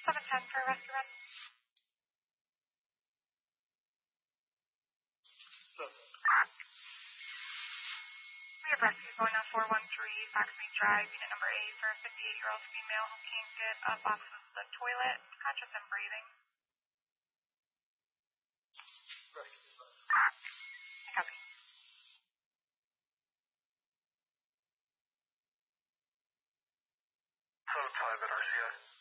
710 for a rescue run. We have rescue going on 413 Foxmead Drive, unit number 8 for a 58-year-old female who can't get up off of the toilet, conscious and breathing. Copy. So 5 at RCI.